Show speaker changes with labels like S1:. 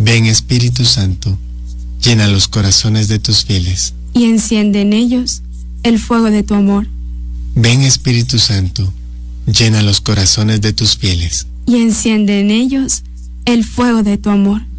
S1: Ven Espíritu Santo, llena los corazones de tus fieles
S2: y enciende en ellos el fuego de tu amor.
S1: Ven Espíritu Santo, llena los corazones de tus fieles
S2: y enciende en ellos el fuego de tu amor.